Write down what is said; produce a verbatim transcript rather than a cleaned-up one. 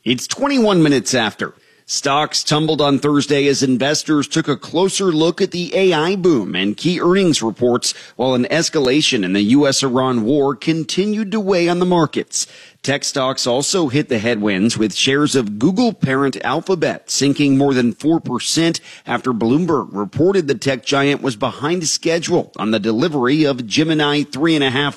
It's twenty-one minutes after. Stocks tumbled on Thursday as investors took a closer look at the A I boom and key earnings reports, while an escalation in the U S Iran war continued to weigh on the markets. Tech stocks also hit the headwinds, with shares of Google parent Alphabet sinking more than four percent after Bloomberg reported the tech giant was behind schedule on the delivery of Gemini three point five